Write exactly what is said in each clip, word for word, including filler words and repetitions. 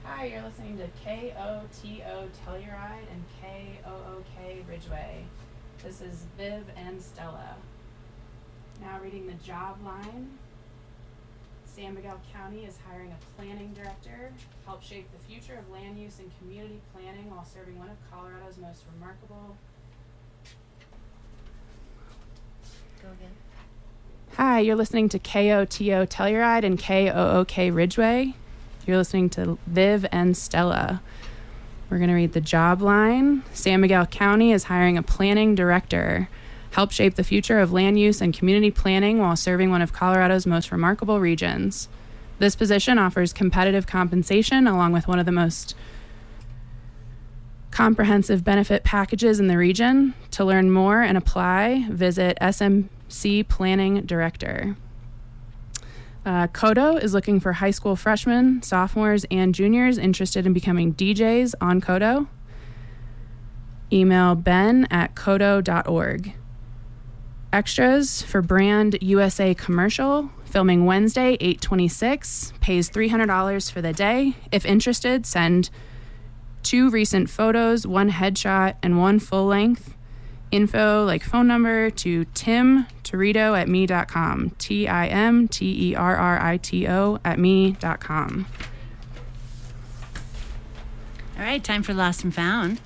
Hi, you're listening to K O T O Telluride and K O O K Ridgeway. This is Viv and Stella. Now reading the job line. San Miguel County is hiring a planning director, help shape the future of land use and community planning while serving one of Colorado's most remarkable. Go again. Hi, you're listening to K O T O Telluride and K O O K Ridgeway. You're listening to Viv and Stella. We're going to read the job line. San Miguel County is hiring a planning director, help shape the future of land use and community planning while serving one of Colorado's most remarkable regions. This position offers competitive compensation along with one of the most comprehensive benefit packages in the region. To learn more and apply, visit S M C Planning Director. Uh, Kodo is looking for high school freshmen, sophomores, and juniors interested in becoming D Js on Kodo. Email ben at kodo dot org. Extras for Brand U S A commercial, filming Wednesday, eight twenty-six, pays three hundred dollars for the day. If interested, send two recent photos, one headshot, and one full length. Info, like phone number, to Tim Torito at me dot com. T I M T E R R I T O at me dot com. All right, time for Lost and Found.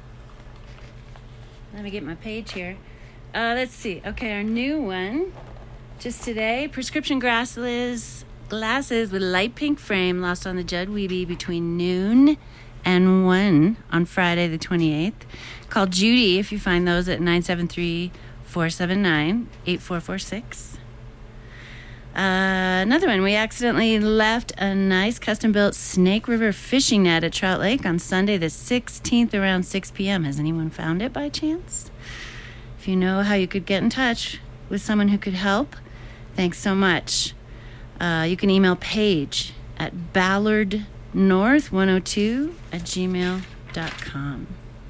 Let me get my page here. Uh, let's see. Okay, our new one. Just today, prescription glasses, glasses with light pink frame lost on the Judd Weeby between noon and one on Friday the twenty-eighth. Call Judy if you find those at nine seven three, four seven nine, eight four four six. Uh, another one. We accidentally left a nice custom-built Snake River fishing net at Trout Lake on Sunday the sixteenth around six p.m. Has anyone found it by chance? If you know how you could get in touch with someone who could help, thanks so much. Uh, you can email Paige at ballard north one oh two at gmail dot com.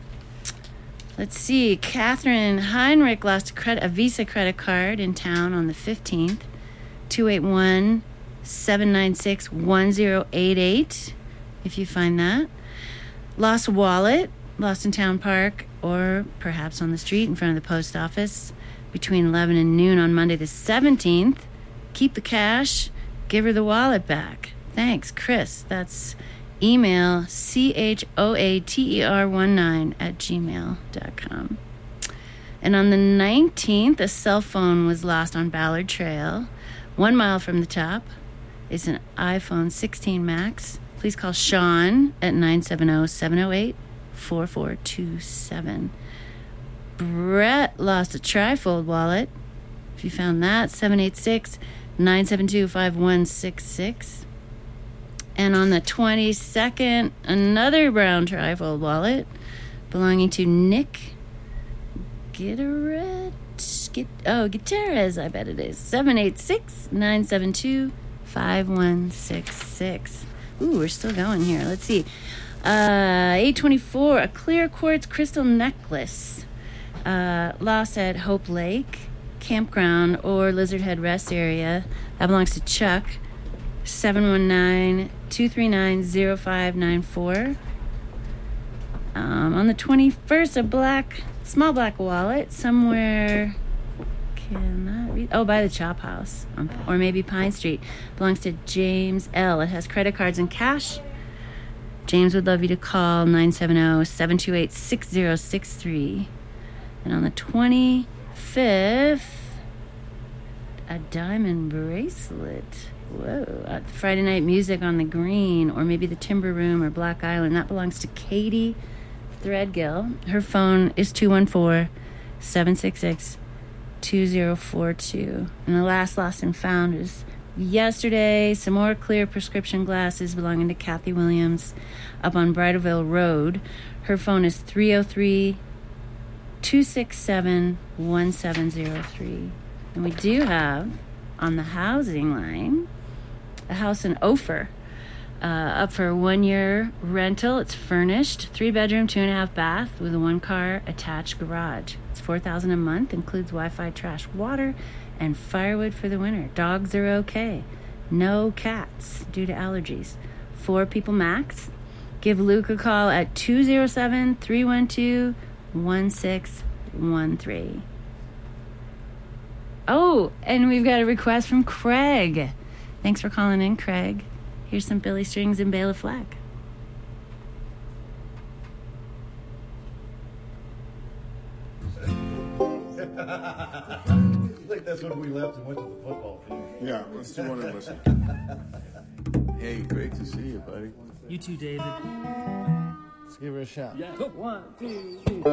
Let's see. Catherine Heinrich lost a, credit, a Visa credit card in town on the fifteenth. two eight one, seven nine six, one zero eight eight, if you find that. Lost a wallet, lost in Town Park, or perhaps on the street in front of the post office between eleven and noon on Monday the seventeenth. Keep the cash. Give her the wallet back. Thanks, Chris. That's email C H O A T E R one nine at gmail dot com. And on the nineteenth, a cell phone was lost on Ballard Trail, one mile from the top. It's an iPhone sixteen Max. Please call Sean at nine seven zero, seven zero eight, four four two seven. Brett lost a trifold wallet. If you found that, seven eight six, nine seven two, five one six six. And on the twenty-second, another brown trifold wallet belonging to Nick Gitaret. Get, oh, Gutierrez, I bet it is. seven eight six, nine seven two, five one six six. Ooh, we're still going here. Let's see. Uh, eight twenty-four, a clear quartz crystal necklace uh, lost at Hope Lake Campground or Lizard Head Rest Area. That belongs to Chuck. seven one nine, two three nine, zero five nine four. Um, on the twenty-first, a black, small black wallet somewhere. Cannot read. Oh, by the Chop House, um, or maybe Pine Street. Belongs to James L. It has credit cards and cash. James would love you to call nine seven zero, seven two eight, six zero six three. And on the twenty-fifth, a diamond bracelet. Whoa. Uh, Friday night music on the Green, or maybe the Timber Room or Black Island. That belongs to Katie Threadgill. Her phone is two one four, seven six six, two zero four two. And the last lost and found is yesterday. Some more clear prescription glasses belonging to Kathy Williams up on Bridalville Road. Her phone is three oh three, two six seven, one seven zero three. And we do have on the housing line a house in Ophir, uh, up for a one-year rental. It's furnished, three-bedroom, two-and-a-half bath with a one-car attached garage. It's four thousand dollars a month, includes Wi-Fi, trash, water, and firewood for the winter. Dogs are okay. No cats due to allergies. Four people max. give Luke a call at two oh seven, three one two, one six one three. Oh, and we've got a request from Craig. Thanks for calling in, Craig. Here's some Billy Strings and Bela Fleck. Like that's when we left and went to the football field. Yeah, let's do one and listen. Hey, great to see you, buddy. You too, David. Let's give her a shot. Yeah. One, two, three.